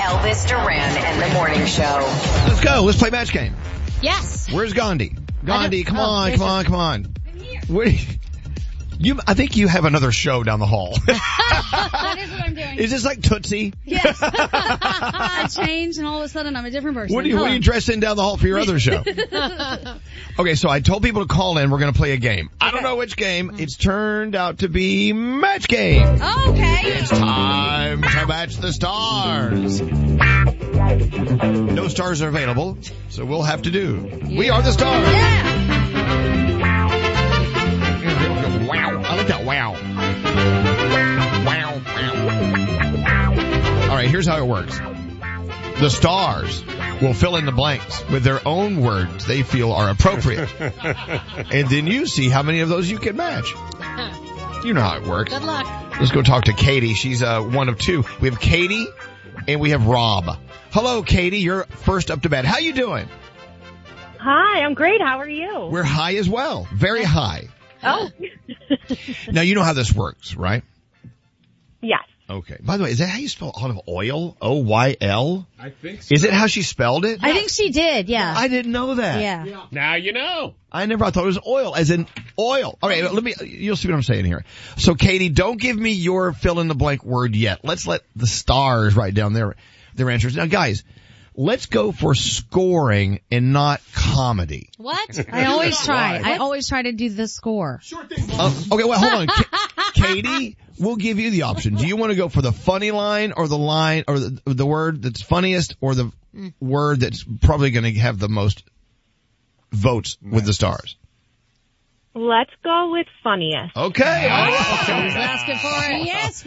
Elvis Duran and the Morning Show. Let's go. Let's play match game. Yes. Where's Gandhi? Gandhi, come on. I'm here. I think you have another show down the hall. That is what I'm doing. Is this like Tootsie? Yes. I changed and all of a sudden I'm a different person. What are you dressed in down the hall for your other show? Okay, so I told people to call in. We're going to play a game. I don't know which game. It's turned out to be match game. Oh, okay. It's time to match the stars. No stars are available, so we'll have to do. Yeah. We are the stars. Yeah. Wow. I like that wow. Wow. All right, here's how it works. The stars will fill in the blanks with their own words they feel are appropriate. And then you see how many of those you can match. You know how it works. Good luck. Let's go talk to Katie. She's one of two. We have Katie and we have Rob. Hello, Katie. You're first up to bat. How you doing? Hi, I'm great. How are you? We're high as well. Very high. Oh. Now, you know how this works, right? Yes. Okay. By the way, is that how you spell olive oil? O-Y-L? I think so. Is it how she spelled it? I think she did, yeah. I didn't know that. Yeah. Now you know. I thought it was oil, as in oil. All right, you'll see what I'm saying here. So, Katie, don't give me your fill-in-the-blank word yet. Let's let the stars write down their answers. Now, guys, let's go for scoring and not comedy. What? I always try. I always try to do the score. Sure thing. Okay, well, hold on. Katie, we'll give you the option. Do you want to go for the funny line or the line or the word that's funniest or the word that's probably going to have the most votes with the stars? Let's go with funniest. Okay. All right. Who's asking for it? Yes.